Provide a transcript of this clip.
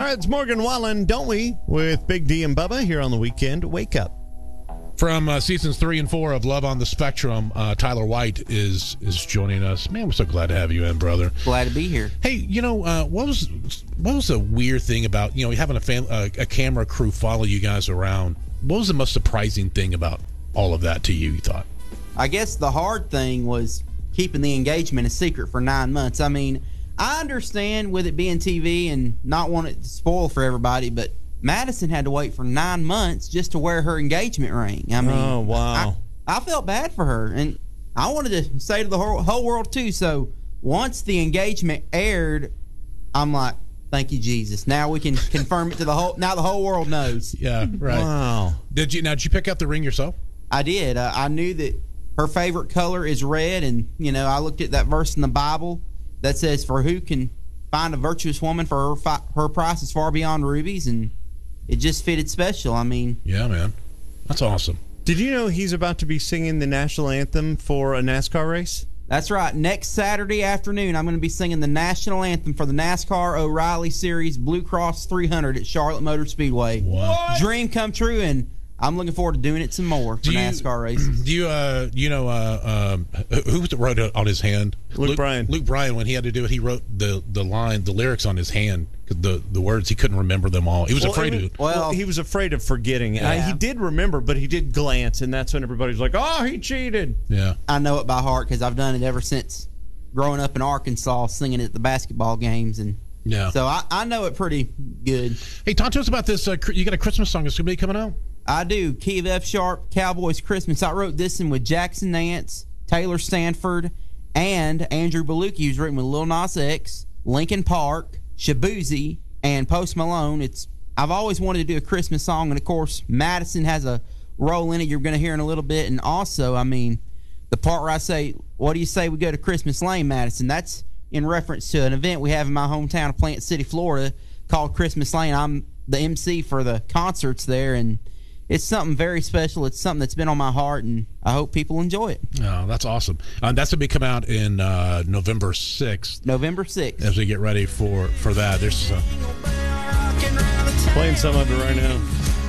right, it's Morgan Wallen, don't we? With Big D and Bubba here on the weekend. Wake up. From seasons 3 and 4 of Love on the Spectrum, Tyler White is joining us. Man, we're so glad to have you in, brother. Glad to be here. Hey, what was a weird thing about having a camera crew follow you guys around? What was the most surprising thing about all of that to you? You thought? I guess the hard thing was keeping the engagement a secret for 9 months. I mean, I understand with it being TV and not want it to spoil for everybody, but Madison had to wait for 9 months just to wear her engagement ring. I mean, oh, wow. I felt bad for her, and I wanted to say to the whole world, too. So once the engagement aired, I'm like, thank you, Jesus. Now we can confirm it to the whole world knows. Yeah, right. Wow. Did you pick up the ring yourself? I did. I knew that her favorite color is red, and, I looked at that verse in the Bible that says, for who can find a virtuous woman, for her price is far beyond rubies, and it just fitted special. I mean, yeah, man, that's awesome. Did you know he's about to be singing the national anthem for a NASCAR race? That's right. Next Saturday afternoon, I'm going to be singing the national anthem for the NASCAR O'Reilly Series Blue Cross 300 at Charlotte Motor Speedway. What? Dream come true, and I'm looking forward to doing it some more for NASCAR races. Do you, who wrote it on his hand? Luke Bryan. Luke Bryan, when he had to do it, he wrote the lyrics on his hand. The words, he couldn't remember them all. He was afraid to. Well, he was afraid of forgetting. Yeah. He did remember, but he did glance, and that's when everybody was like, oh, he cheated. Yeah. I know it by heart because I've done it ever since growing up in Arkansas, singing it at the basketball games. And yeah. So I know it pretty good. Hey, talk to us about this. You got a Christmas song that's going to be coming out? I do. Key of F Sharp, Cowboys Christmas. I wrote this one with Jackson Nance, Taylor Stanford, and Andrew Belucci, who's written with Lil Nas X, Linkin Park, Shabuzi, and Post Malone. I've always wanted to do a Christmas song, and of course, Madison has a role in it. You're going to hear in a little bit. And also, I mean, the part where I say, what do you say we go to Christmas Lane, Madison? That's in reference to an event we have in my hometown of Plant City, Florida, called Christmas Lane. I'm the MC for the concerts there, and it's something very special. It's something that's been on my heart, and I hope people enjoy it. Oh, that's awesome. That's going to be coming out in November 6th. November 6th. As we get ready for that. There's playing some of it right now.